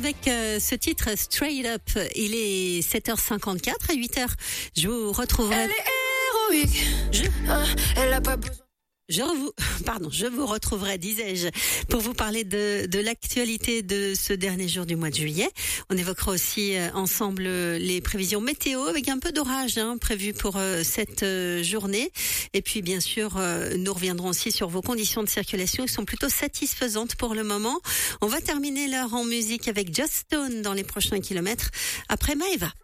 avec ce titre Straight Up. Il est 7h54 à 8h. Je vous retrouverai. Elle est héroïque. Elle a pas besoin. Je vous retrouverai, disais-je, pour vous parler de l'actualité de ce dernier jour du mois de juillet. On évoquera aussi ensemble les prévisions météo avec un peu d'orage prévu pour cette journée. Et puis bien sûr, nous reviendrons aussi sur vos conditions de circulation qui sont plutôt satisfaisantes pour le moment. On va terminer l'heure en musique avec Just Stone dans les prochains kilomètres après Maëva.